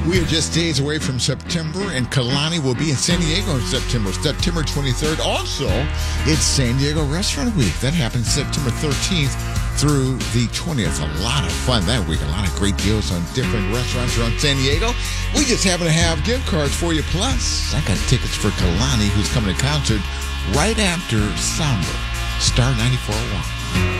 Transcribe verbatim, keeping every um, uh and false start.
We are just days away from September, and Kalani will be in San Diego in September, September twenty-third. Also, it's San Diego Restaurant Week. That happens September thirteenth through the twentieth. A lot of fun that week. A lot of great deals on different restaurants around San Diego. We just happen to have gift cards for you. Plus, I got tickets for Kalani, who's coming to concert right after Samba, Star ninety-four point one.